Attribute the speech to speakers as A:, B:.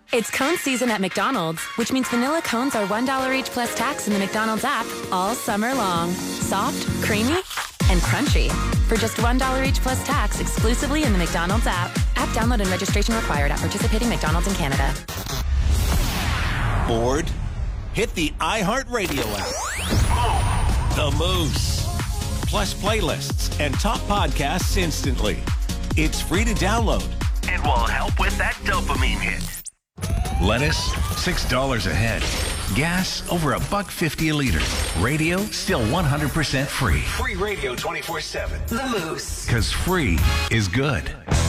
A: It's cone season at McDonald's, which means vanilla cones are $1 each plus tax in the McDonald's app all summer long. Soft, creamy, and crunchy. For just $1 each plus tax exclusively in the McDonald's app. App download and registration required at participating McDonald's in Canada.
B: Bored? Hit the iHeartRadio app. The Moose. Plus playlists and top podcasts instantly. It's free to download.
C: It will help with that dopamine hit.
D: Lettuce, $6 a head. Gas, over $1.50 a liter. Radio, still 100% free.
C: Free radio 24/7.
E: The Moose.
D: Because free is good.